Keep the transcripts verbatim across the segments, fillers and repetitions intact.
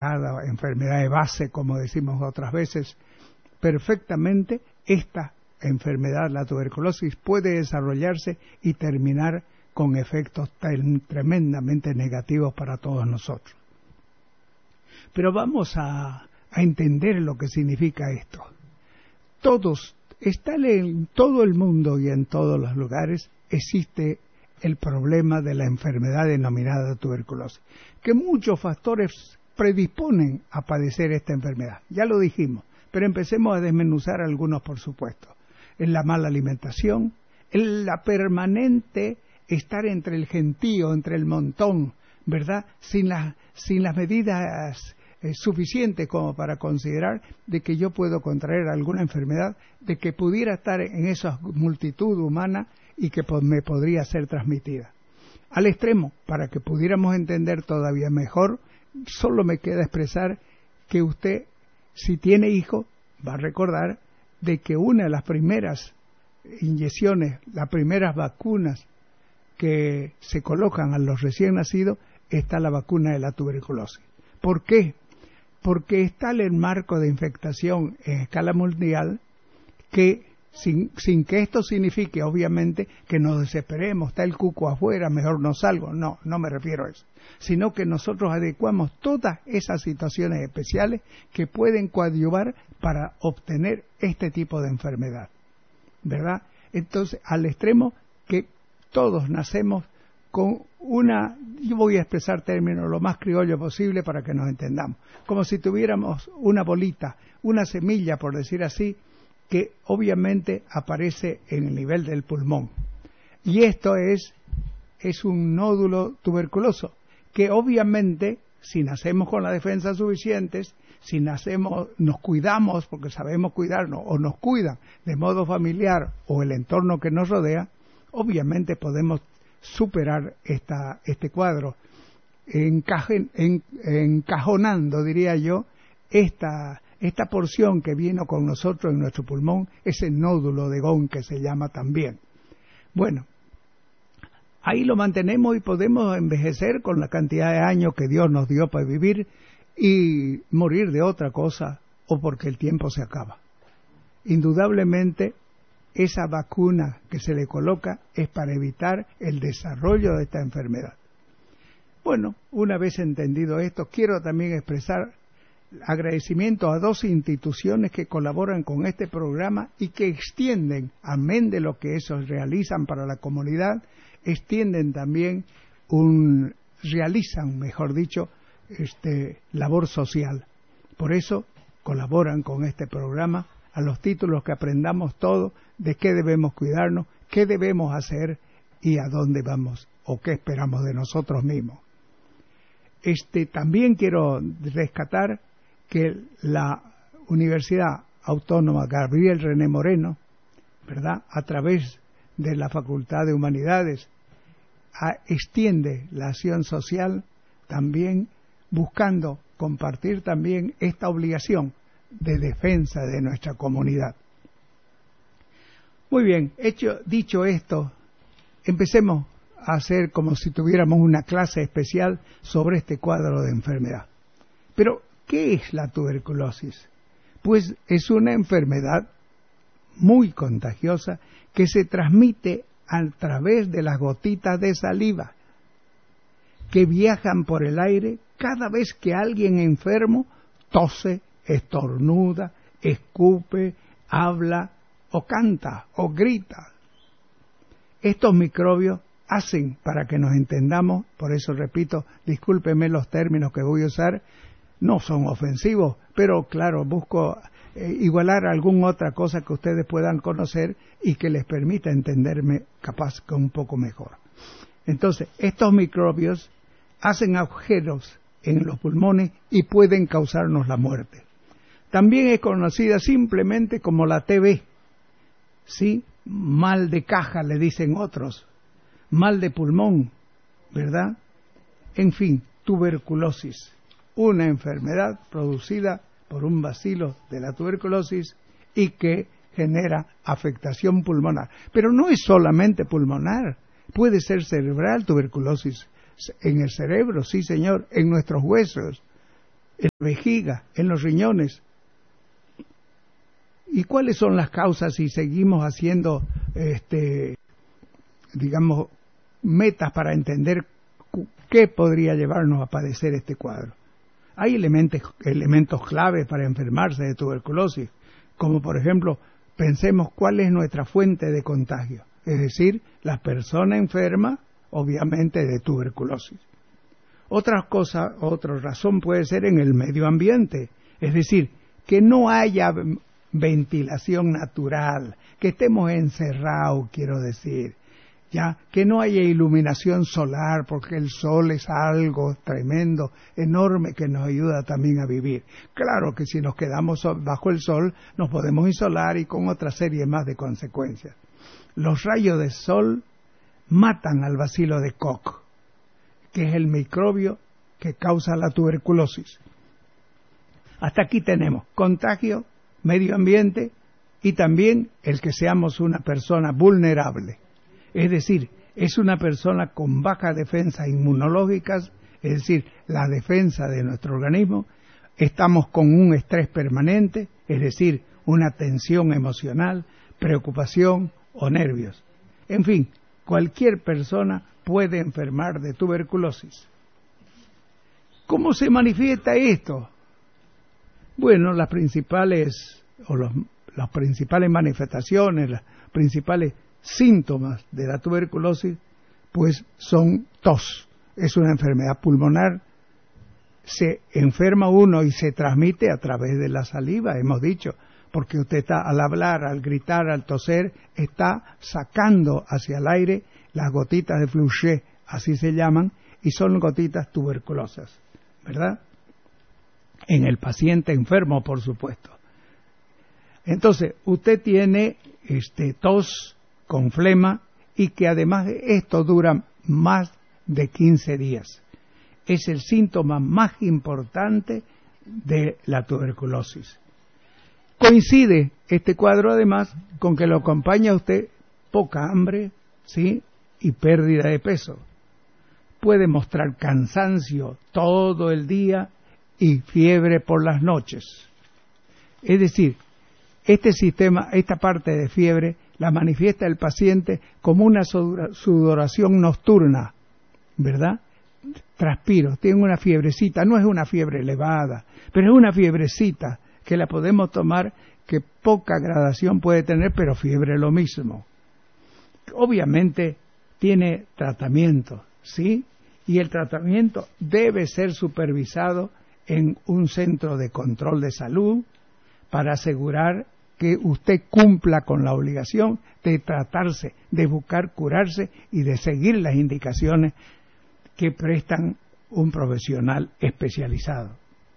enfermedad de base, como decimos otras veces, perfectamente esta enfermedad, la tuberculosis, puede desarrollarse y terminar con efectos tremendamente negativos para todos nosotros. Pero vamos a, a entender lo que significa esto. Todos, está en todo el mundo y en todos los lugares existe el problema de la enfermedad denominada tuberculosis, que muchos factores predisponen a padecer esta enfermedad. Ya lo dijimos, pero empecemos a desmenuzar algunos, por supuesto. En la mala alimentación, en la permanente estar entre el gentío, entre el montón, ¿verdad? Sin, la, sin las medidas eh, suficientes como para considerar de que yo puedo contraer alguna enfermedad, de que pudiera estar en esa multitud humana y que pues, me podría ser transmitida. Al extremo, para que pudiéramos entender todavía mejor, solo me queda expresar que usted, si tiene hijo, va a recordar de que una de las primeras inyecciones, las primeras vacunas que se colocan a los recién nacidos, está la vacuna de la tuberculosis. ¿Por qué? Porque está el marco de infectación en escala mundial que, sin, sin que esto signifique, obviamente, que nos desesperemos, está el cuco afuera, mejor no salgo. No, no me refiero a eso. Sino que nosotros adecuamos todas esas situaciones especiales que pueden coadyuvar para obtener este tipo de enfermedad, ¿verdad? Entonces, al extremo que todos nacemos con una, yo voy a expresar términos lo más criollo posible para que nos entendamos, como si tuviéramos una bolita, una semilla, por decir así, que obviamente aparece en el nivel del pulmón. Y esto es, es un nódulo tuberculoso, que obviamente, si nacemos con las defensas suficientes, si nacemos, nos cuidamos, porque sabemos cuidarnos, o nos cuidan de modo familiar, o el entorno que nos rodea, obviamente podemos superar esta, este cuadro, encajen, en, encajonando, diría yo, esta, esta porción que vino con nosotros en nuestro pulmón, ese nódulo de Gón que se llama también. Bueno, ahí lo mantenemos y podemos envejecer con la cantidad de años que Dios nos dio para vivir y morir de otra cosa o porque el tiempo se acaba. Indudablemente, esa vacuna que se le coloca es para evitar el desarrollo de esta enfermedad. Bueno, una vez entendido esto, quiero también expresar agradecimiento a dos instituciones que colaboran con este programa y que extienden, amén de lo que esos realizan para la comunidad, extienden también un, realizan, mejor dicho, este, labor social. Por eso colaboran con este programa a los títulos que aprendamos todo de qué debemos cuidarnos, qué debemos hacer y a dónde vamos o qué esperamos de nosotros mismos. Este, también quiero rescatar que la Universidad Autónoma Gabriel René Moreno, ¿verdad?, a través de la Facultad de Humanidades, a, extiende la acción social también buscando compartir también esta obligación de defensa de nuestra comunidad. Muy bien, hecho, dicho esto, empecemos a hacer como si tuviéramos una clase especial sobre este cuadro de enfermedad. Pero, ¿qué es la tuberculosis? Pues es una enfermedad muy contagiosa que se transmite a través de las gotitas de saliva que viajan por el aire cada vez que alguien enfermo tose, estornuda, escupe, habla o canta o grita. Estos microbios hacen, para que nos entendamos, por eso repito, discúlpeme los términos que voy a usar, no son ofensivos, pero claro, busco eh, igualar alguna otra cosa que ustedes puedan conocer y que les permita entenderme capaz que un poco mejor. Entonces, estos microbios hacen agujeros en los pulmones y pueden causarnos la muerte. También es conocida simplemente como la T B, ¿sí? Mal de caja, le dicen otros, mal de pulmón, ¿verdad? En fin, tuberculosis, una enfermedad producida por un bacilo de la tuberculosis y que genera afectación pulmonar. Pero no es solamente pulmonar, puede ser cerebral, tuberculosis en el cerebro, sí señor, en nuestros huesos, en la vejiga, en los riñones. ¿Y cuáles son las causas si seguimos haciendo, este, digamos, metas para entender qué podría llevarnos a padecer este cuadro? Hay elementos, elementos clave para enfermarse de tuberculosis, como por ejemplo, pensemos cuál es nuestra fuente de contagio, es decir, la persona enferma, obviamente, de tuberculosis. Otra cosa, otra razón puede ser en el medio ambiente, es decir, que no haya ventilación natural, que estemos encerrados, quiero decir, ya que no haya iluminación solar, porque el sol es algo tremendo, enorme, que nos ayuda también a vivir. Claro que si nos quedamos bajo el sol, nos podemos insolar y con otra serie más de consecuencias. Los rayos de sol matan al bacilo de Koch, que es el microbio que causa la tuberculosis. Hasta aquí tenemos contagio, medio ambiente y también el que seamos una persona vulnerable. Es decir, es una persona con bajas defensas inmunológicas, es decir, la defensa de nuestro organismo. Estamos con un estrés permanente, es decir, una tensión emocional, preocupación o nervios. En fin, cualquier persona puede enfermar de tuberculosis. ¿Cómo se manifiesta esto? Bueno, las principales, o los, las principales manifestaciones, las principales síntomas de la tuberculosis, pues son tos. Es una enfermedad pulmonar, se enferma uno y se transmite a través de la saliva, hemos dicho, porque usted está al hablar, al gritar, al toser, está sacando hacia el aire las gotitas de Fluchet, así se llaman, y son gotitas tuberculosas, ¿verdad? En el paciente enfermo, por supuesto. Entonces, usted tiene este, tos con flema y que además de esto dura más de quince días. Es el síntoma más importante de la tuberculosis. Coincide este cuadro además con que lo acompaña a usted poca hambre, ¿sí? Y pérdida de peso. Puede mostrar cansancio todo el día y fiebre por las noches. Es decir, este sistema, esta parte de fiebre, la manifiesta el paciente como una sudoración nocturna, ¿verdad? Transpiro, tengo una fiebrecita, no es una fiebre elevada, pero es una fiebrecita que la podemos tomar, que poca gradación puede tener, pero fiebre lo mismo. Obviamente tiene tratamiento, ¿sí? Y el tratamiento debe ser supervisado en un centro de control de salud para asegurar que usted cumpla con la obligación de tratarse, de buscar curarse y de seguir las indicaciones que prestan un profesional especializado.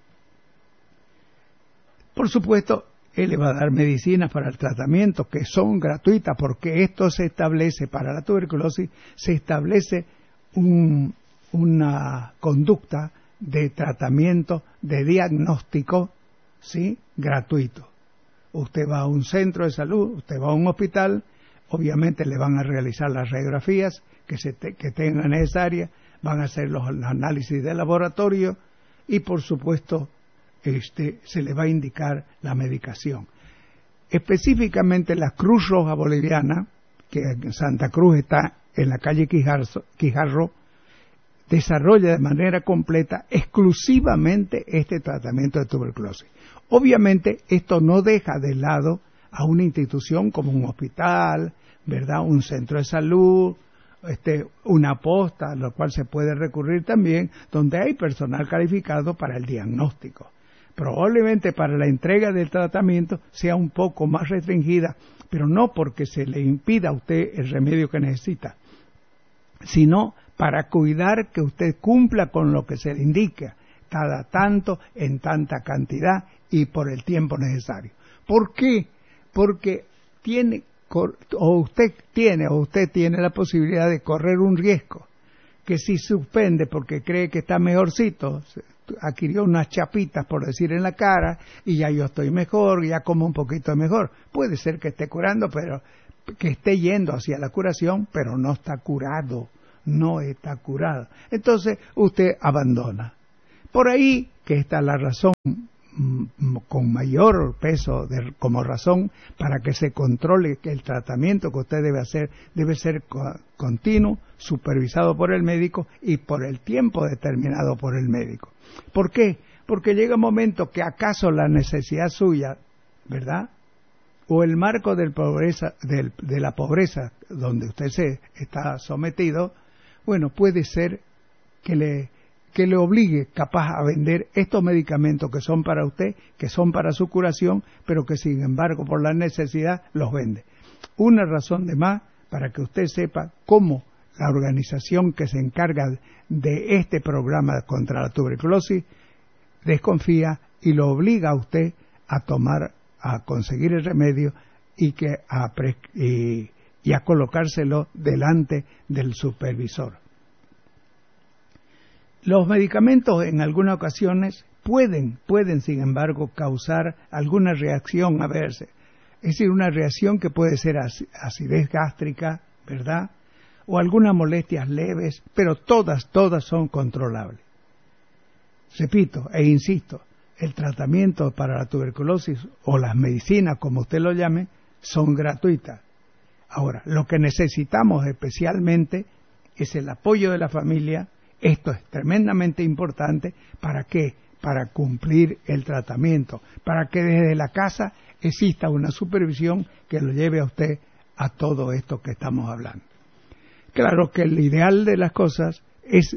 Por supuesto, él le va a dar medicinas para el tratamiento que son gratuitas, porque esto se establece para la tuberculosis, se establece un, una conducta de tratamiento, de diagnóstico, ¿sí? Gratuito. Usted va a un centro de salud, usted va a un hospital, obviamente le van a realizar las radiografías que, se te, que tengan necesarias, van a hacer los análisis de laboratorio y por supuesto este, se le va a indicar la medicación. Específicamente la Cruz Roja Boliviana, que en Santa Cruz está en la calle Quijarro, Quijarro, desarrolla de manera completa exclusivamente este tratamiento de tuberculosis. Obviamente esto no deja de lado a una institución como un hospital, ¿verdad? Un centro de salud, este, una posta, a lo cual se puede recurrir también, donde hay personal calificado para el diagnóstico. Probablemente para la entrega del tratamiento sea un poco más restringida, pero no porque se le impida a usted el remedio que necesita, sino para cuidar que usted cumpla con lo que se le indica, cada tanto, en tanta cantidad y por el tiempo necesario. ¿Por qué? Porque tiene, o usted tiene, o usted tiene la posibilidad de correr un riesgo, que si suspende porque cree que está mejorcito, adquirió unas chapitas, por decir, en la cara, y ya yo estoy mejor, ya como un poquito mejor. Puede ser que esté curando, pero que esté yendo hacia la curación, pero no está curado, no está curado. Entonces usted abandona. Por ahí que está la razón con mayor peso de, como razón para que se controle que el tratamiento que usted debe hacer debe ser co- continuo, supervisado por el médico y por el tiempo determinado por el médico. ¿Por qué? Porque llega un momento que acaso la necesidad suya, ¿verdad?, o el marco del pobreza, del, de la pobreza donde usted se está sometido, bueno, puede ser que le que le obligue capaz a vender estos medicamentos que son para usted, que son para su curación, pero que sin embargo por la necesidad los vende. Una razón de más para que usted sepa cómo la organización que se encarga de este programa contra la tuberculosis desconfía y lo obliga a usted a tomar, a conseguir el remedio y, que a pre, y, y a colocárselo delante del supervisor. Los medicamentos en algunas ocasiones pueden, pueden sin embargo causar alguna reacción adversa, es decir, una reacción que puede ser acidez gástrica, ¿verdad?, o algunas molestias leves, pero todas, todas son controlables. Repito e insisto, el tratamiento para la tuberculosis o las medicinas, como usted lo llame, son gratuitas. Ahora, lo que necesitamos especialmente es el apoyo de la familia. Esto es tremendamente importante. ¿Para qué? Para cumplir el tratamiento, para que desde la casa exista una supervisión que lo lleve a usted a todo esto que estamos hablando. Claro que el ideal de las cosas es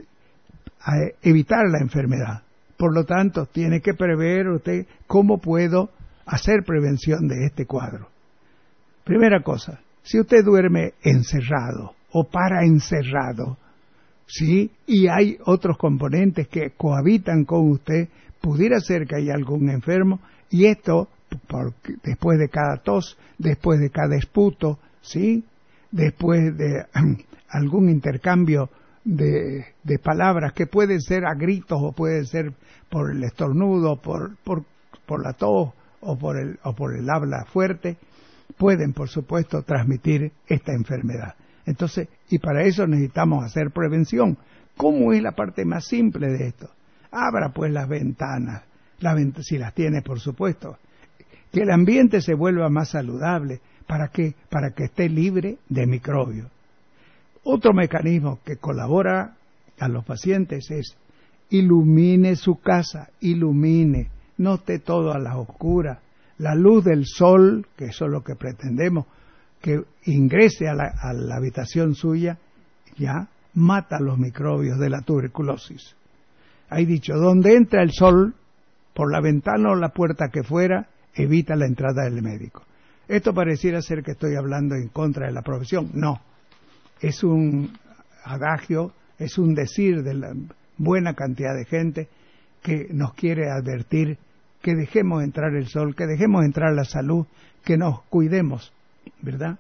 evitar la enfermedad. Por lo tanto, tiene que prever usted cómo puedo hacer prevención de este cuadro. Primera cosa, si usted duerme encerrado o para encerrado, ¿sí?, y hay otros componentes que cohabitan con usted, pudiera ser que haya algún enfermo, y esto por, después de cada tos, después de cada esputo, ¿sí?, después de algún intercambio de, de palabras que pueden ser a gritos o pueden ser por el estornudo, por, por, por la tos o por, el, o por el habla fuerte, pueden por supuesto transmitir esta enfermedad. Entonces, y para eso necesitamos hacer prevención. ¿Cómo es la parte más simple de esto? Abra pues las ventanas, las vent- si las tiene por supuesto, que el ambiente se vuelva más saludable. ¿Para qué? Para que esté libre de microbios. Otro mecanismo que colabora a los pacientes es ilumine su casa, ilumine, no esté todo a las oscuras. La luz del sol, que eso es lo que pretendemos, que ingrese a la, a la habitación suya, ya mata los microbios de la tuberculosis. Hay dicho, donde entra el sol, por la ventana o la puerta que fuera, evita la entrada del médico. Esto pareciera ser que estoy hablando en contra de la profesión. No, es un adagio, es un decir de la buena cantidad de gente que nos quiere advertir que dejemos entrar el sol, que dejemos entrar la salud, que nos cuidemos, ¿verdad?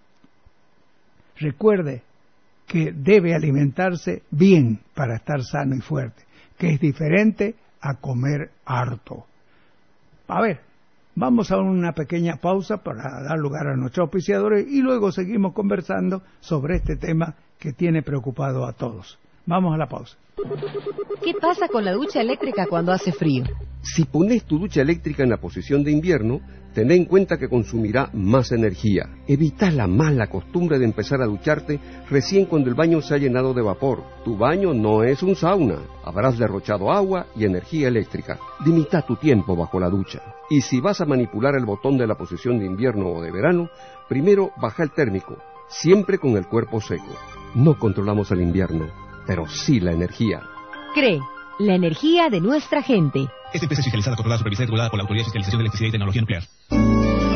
Recuerde que debe alimentarse bien para estar sano y fuerte, que es diferente a comer harto. A ver, vamos a una pequeña pausa para dar lugar a nuestros auspiciadores y luego seguimos conversando sobre este tema que tiene preocupado a todos. Vamos a la pausa. ¿Qué pasa con la ducha eléctrica cuando hace frío? Si pones tu ducha eléctrica en la posición de invierno, ten en cuenta que consumirá más energía. Evita la mala costumbre de empezar a ducharte recién cuando el baño se ha llenado de vapor. Tu baño no es un sauna. Habrás derrochado agua y energía eléctrica. Limita tu tiempo bajo la ducha. Y si vas a manipular el botón de la posición de invierno o de verano, primero baja el térmico, siempre con el cuerpo seco. No controlamos el invierno, pero sí la energía. CREE, la energía de nuestra gente. Esta empresa es fiscalizada, controlada, supervisada y regulada por la Autoridad de Fiscalización de Electricidad y Tecnología Nuclear.